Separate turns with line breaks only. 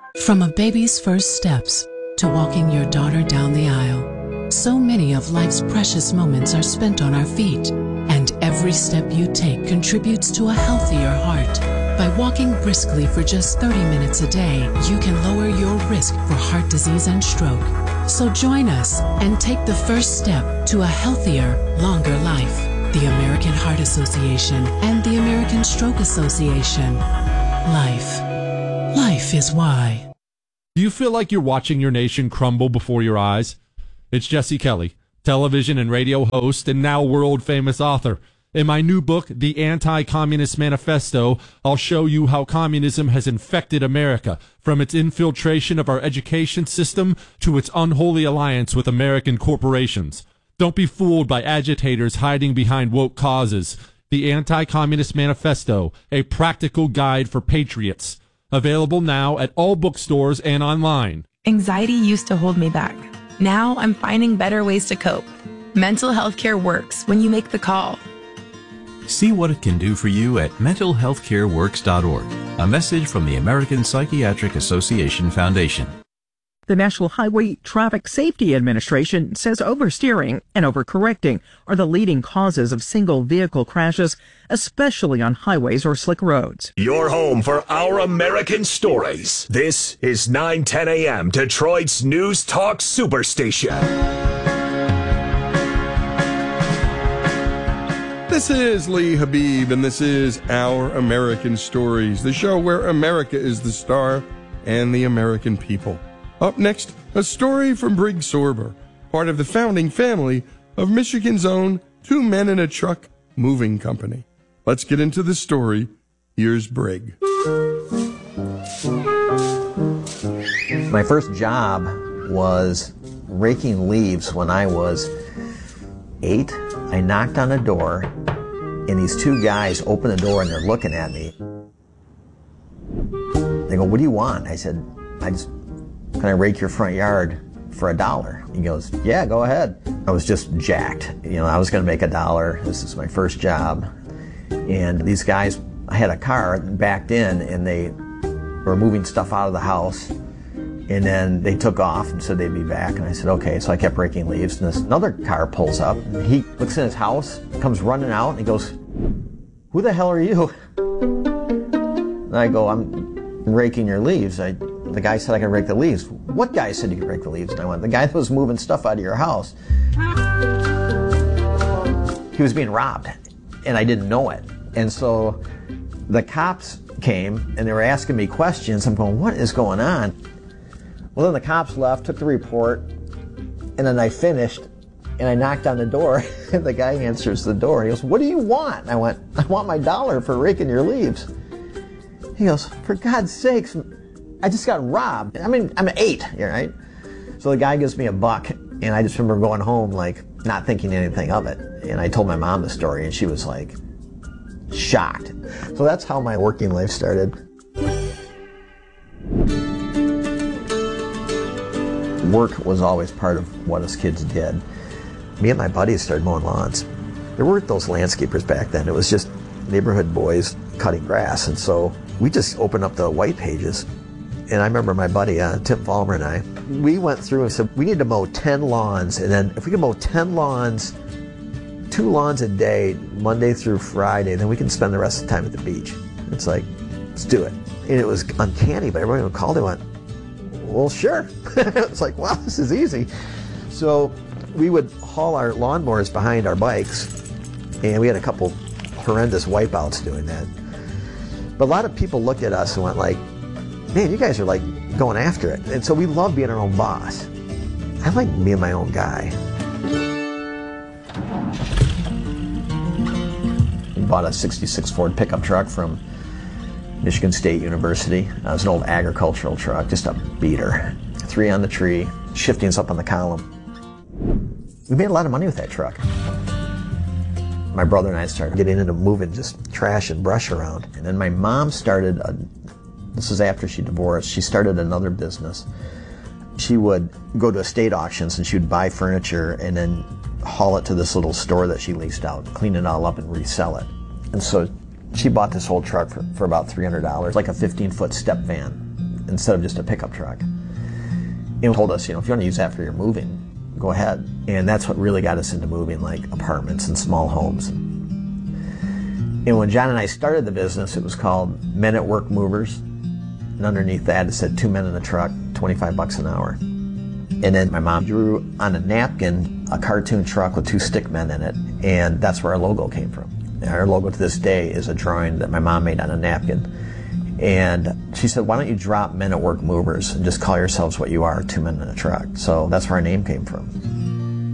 From a baby's first steps to walking your daughter down the aisle, so many of life's precious moments are spent on our feet, and every step you take contributes to a healthier heart. By walking briskly for just 30 minutes a day, you can lower your risk for heart disease and stroke. So join us and take the first step to a healthier, longer life. The American Heart Association and the American Stroke Association. Life is why.
Do you feel like you're watching your nation crumble before your eyes? It's Jesse Kelly, television and radio host and now world-famous author. In my new book, The Anti-Communist Manifesto, I'll show you how communism has infected America, from its infiltration of our education system to its unholy alliance with American corporations. Don't be fooled by agitators hiding behind woke causes. The Anti-Communist Manifesto, a practical guide for patriots. Available now at all bookstores and online.
Anxiety used to hold me back. Now I'm finding better ways to cope. Mental health care works when you make the call.
See what it can do for you at mentalhealthcareworks.org. A message from the American Psychiatric Association Foundation.
The National Highway Traffic Safety Administration says oversteering and overcorrecting are the leading causes of single vehicle crashes, especially on highways or slick roads.
Your home for Our American Stories. This is 9:10 a.m. Detroit's News Talk Superstation.
This is Lee Habib, and this is Our American Stories, the show where America is the star and the American people. Up next, a story from Brig Sorber, part of the founding family of Michigan's own 2 men in a truck moving company. Let's get into the story. Here's Brig.
My first job was raking leaves when I was 8. I knocked on a door, and these 2 guys open the door, and they're looking at me. They go, "What do you want?" I said, "Can I rake your front yard for $1?" He goes, "Yeah, go ahead." I was just jacked. I was going to make $1. This is my first job. And these guys, I had a car backed in, and they were moving stuff out of the house. And then they took off and said they'd be back. And I said, okay. So I kept raking leaves. And another car pulls up. And he looks in his house, comes running out, and he goes, "Who the hell are you?" And I go, "I'm raking your leaves. The guy said I could rake the leaves." "What guy said you could rake the leaves?" And I went, "The guy that was moving stuff out of your house." He was being robbed, and I didn't know it. And so the cops came, and they were asking me questions. I'm going, what is going on? Well, then the cops left, took the report, and then I finished, and I knocked on the door, and the guy answers the door. He goes, "What do you want?" And I went, "I want my $1 for raking your leaves." He goes, "For God's sakes, I just got robbed. I'm 8, right?" So the guy gives me $1, and I just remember going home, not thinking anything of it. And I told my mom the story, and she was shocked. So that's how my working life started. Work was always part of what us kids did. Me and my buddies started mowing lawns. There weren't those landscapers back then. It was just neighborhood boys cutting grass. And so we just opened up the white pages. And I remember my buddy, Tim Vollmer, and I, we went through and said, we need to mow 10 lawns. And then if we can mow 10 lawns, 2 lawns a day, Monday through Friday, then we can spend the rest of the time at the beach. It's let's do it. And it was uncanny, but everyone who called it went, well, sure. It's wow, this is easy. So we would haul our lawnmowers behind our bikes, and we had a couple horrendous wipeouts doing that. But a lot of people looked at us and went man, you guys are going after it. And so we love being our own boss. I like being my own guy. We bought a 66 Ford pickup truck from Michigan State University. It was an old agricultural truck, just a beater. 3 on the tree, shiftings up on the column. We made a lot of money with that truck. My brother and I started getting into moving just trash and brush around. And then my mom started, this was after she divorced, she started another business. She would go to estate auctions and she would buy furniture and then haul it to this little store that she leased out, clean it all up and resell it. And so she bought this whole truck for about $300, like a 15-foot step van. instead of just a pickup truck. And told us, if you want to use that for your moving, go ahead. And that's what really got us into moving, like apartments and small homes. And when John and I started the business, it was called Men at Work Movers. And underneath that, it said 2 men in a truck, $25 an hour. And then my mom drew on a napkin a cartoon truck with 2 stick men in it. And that's where our logo came from. And our logo to this day is a drawing that my mom made on a napkin. And she said, why don't you drop Men at Work Movers and just call yourselves what you are, 2 men in a truck. So that's where our name came from.